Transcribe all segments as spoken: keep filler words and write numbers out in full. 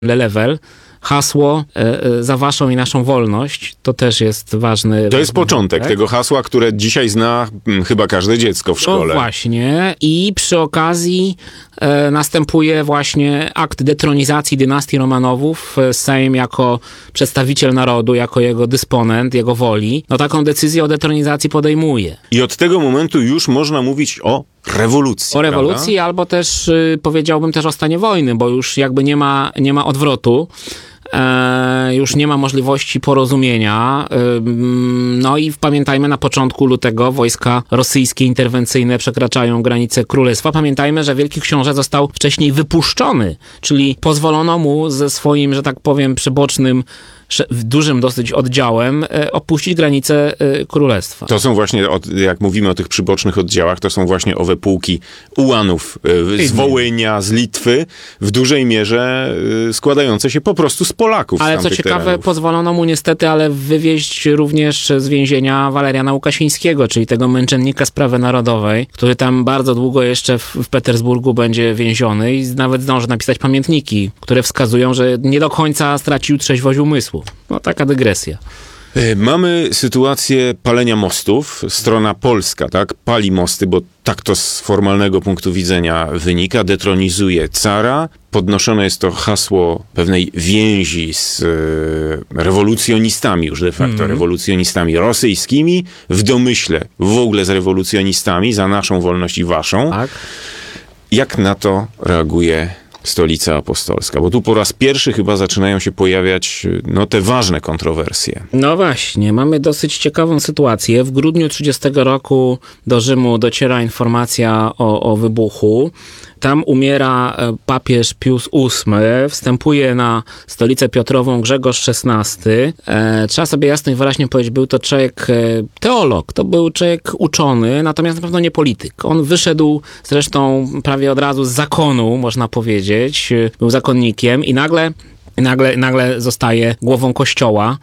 level. Hasło e, e, za waszą i naszą wolność, to też jest ważny... To jest początek tak? tego hasła, które dzisiaj zna hmm, chyba każde dziecko w szkole. No właśnie. I przy okazji e, następuje właśnie akt detronizacji dynastii Romanowów. Sejm jako przedstawiciel narodu, jako jego dysponent, jego woli, no taką decyzję o detronizacji podejmuje. I od tego momentu już można mówić o rewolucji. O rewolucji, prawda? Albo też y, powiedziałbym też o stanie wojny, bo już jakby nie ma, nie ma odwrotu. E, już nie ma możliwości porozumienia. E, no i pamiętajmy, na początku lutego wojska rosyjskie interwencyjne przekraczają granice królestwa. Pamiętajmy, że Wielki Książę został wcześniej wypuszczony, czyli pozwolono mu ze swoim, że tak powiem, przybocznym, dużym dosyć oddziałem opuścić granice królestwa. To są właśnie, jak mówimy o tych przybocznych oddziałach, to są właśnie owe pułki ułanów z Wołynia, z Litwy, w dużej mierze składające się po prostu z Polaków. Ale z co ciekawe, terenów. Pozwolono mu niestety, ale wywieźć również z więzienia Waleriana Łukasińskiego, czyli tego męczennika sprawy narodowej, który tam bardzo długo jeszcze w, w Petersburgu będzie więziony i nawet zdąży napisać pamiętniki, które wskazują, że nie do końca stracił trzeźwość umysłu. No taka dygresja. Mamy sytuację palenia mostów. Strona polska, tak? Pali mosty, bo tak to z formalnego punktu widzenia wynika. Detronizuje cara. Podnoszone jest to hasło pewnej więzi z e, rewolucjonistami już de facto, mm. rewolucjonistami rosyjskimi, w domyśle w ogóle z rewolucjonistami za naszą wolność i waszą. Tak. Jak na to reaguje Stolica Apostolska? Bo tu po raz pierwszy chyba zaczynają się pojawiać no, te ważne kontrowersje. No właśnie, mamy dosyć ciekawą sytuację. W grudniu trzydziestego roku do Rzymu dociera informacja o, o wybuchu. Tam umiera papież Pius ósmy, wstępuje na stolicę Piotrową Grzegorz szesnasty. E, trzeba sobie jasno i wyraźnie powiedzieć, był to człowiek e, teolog, to był człowiek uczony, natomiast na pewno nie polityk. On wyszedł zresztą prawie od razu z zakonu, można powiedzieć, był zakonnikiem i nagle, nagle, nagle zostaje głową kościoła.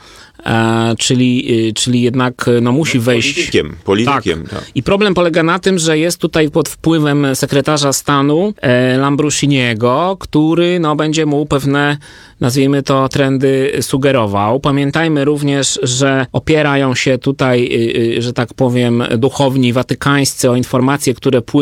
E, czyli, e, czyli jednak no, musi wejść... Politykiem. politykiem tak. Tak. I problem polega na tym, że jest tutaj pod wpływem sekretarza stanu e, Lambrusiniego, który no, będzie mu pewne, nazwijmy to, trendy sugerował. Pamiętajmy również, że opierają się tutaj, e, e, że tak powiem, duchowni watykańscy o informacje, które płyną